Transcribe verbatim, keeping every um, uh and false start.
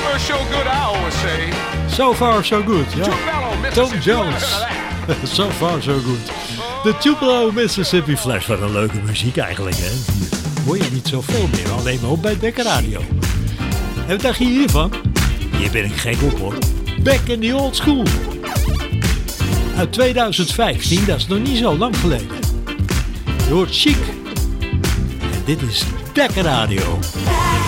far so good, I always say. So far so good, ja. Tom Jones. So far so good. De Tupelo Mississippi Flash. Wat een leuke muziek eigenlijk, hè. Hoor je niet zoveel meer, alleen maar op bij Becker Radio. En wat dacht je hiervan? Hier ben ik gek op, hoor. Back in the old school. Uit tweeduizend vijftien, dat is nog niet zo lang geleden. Je hoort Chic. En dit is Becker Radio.